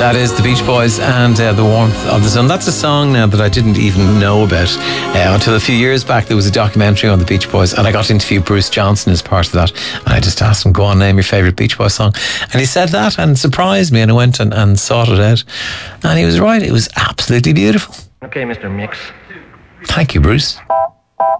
That is the Beach Boys and The Warmth of the Sun. That's a song now that I didn't even know about until a few years back. There was a documentary on the Beach Boys and I got to interview Bruce Johnson as part of that, and I just asked him, go on, name your favourite Beach Boys song, and he said that and surprised me, and I went and sought it out, and he was right. It was absolutely beautiful. Okay, Mr. Mix. Thank you, Bruce.